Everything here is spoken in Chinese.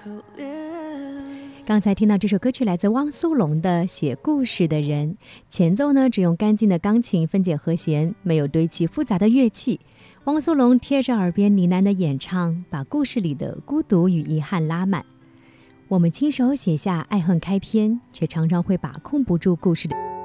刚才听到这首歌曲来自汪苏泷的《写故事的人》，前奏呢只用干净的钢琴分解和弦，没有堆砌复杂的乐器。汪苏泷贴着耳边呢喃的演唱，把故事里的孤独与遗憾拉满。我们亲手写下爱恨开篇，却常常会把控不住故事的